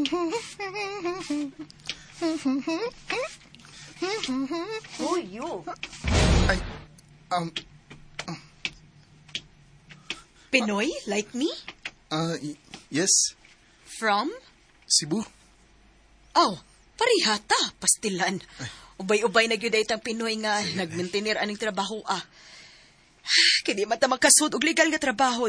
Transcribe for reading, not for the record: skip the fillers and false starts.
Who you? Ay, Pinoy, like me? yes, From? Cebu. Oh, parihata, pastilan. Ubay-ubay na gyud itang Pinoy nga nagmaintenir aning trabaho. Kini man ta magkasud og legal nga trabaho